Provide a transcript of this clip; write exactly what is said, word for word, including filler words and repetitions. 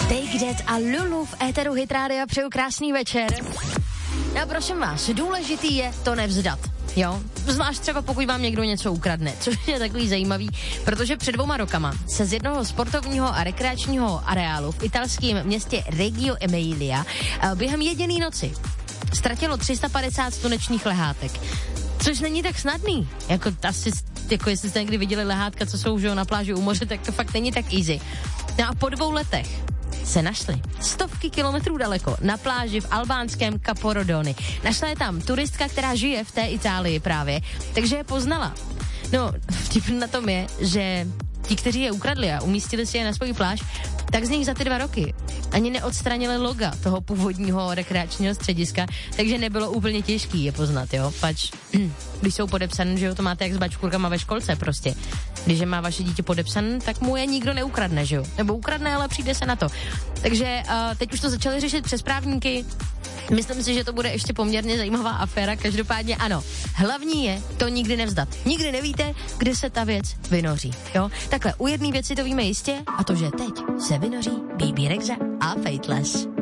Take That a Lulu v éteru Hit Rádia, přeju krásný večer. Já prosím vás, důležitý je to nevzdat. Jo, zvlášť třeba pokud vám někdo něco ukradne, což je takový zajímavý, protože před dvouma rokama se z jednoho sportovního a rekreačního areálu v italském městě Reggio Emilia během jediné noci ztratilo tři sta padesát slunečních lehátek. Což není tak snadný, jako asi, jako jestli jste někdy viděli lehátka, co jsou že, na pláži u moře, tak to fakt není tak easy. No a po dvou letech se našli stovky kilometrů daleko na pláži v albánském Caporodoni. Našla je tam turistka, která žije v té Itálii právě, takže je poznala. No, vtip na tom je, že ti, kteří je ukradli a umístili si je na svou pláž, tak z nich za ty dva roky ani neodstranili loga toho původního rekreačního střediska, takže nebylo úplně těžký je poznat, jo, pač, když jsou podepsaný, že jo, to máte jak s bačkurkama ve školce prostě. Když je má vaše dítě podepsaný, tak mu je nikdo neukradne, že jo, nebo ukradne, ale přijde se na to. Takže uh, teď už to začali řešit přes právníky. Myslím si, že to bude ještě poměrně zajímavá aféra, každopádně ano. Hlavní je to nikdy nevzdat. Nikdy nevíte, kde se ta věc vynoří, jo? Takhle, u jedné věci to víme jistě, a to, že teď se vynoří Bebe Rexha a Fateless.